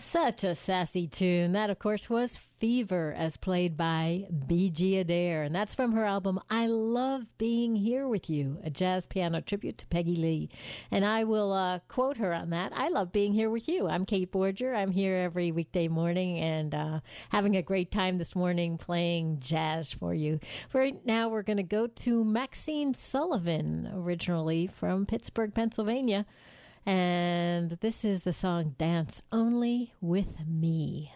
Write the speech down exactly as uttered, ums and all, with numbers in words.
Such a sassy tune. That, of course, was Fever, as played by B G Adair. And that's from her album, I Love Being Here With You, a jazz piano tribute to Peggy Lee. And I will uh, quote her on that. I love being here with you. I'm Kate Borger. I'm here every weekday morning and uh, having a great time this morning playing jazz for you. Right now, we're going to go to Maxine Sullivan, originally from Pittsburgh, Pennsylvania. And this is the song Dance Only With Me.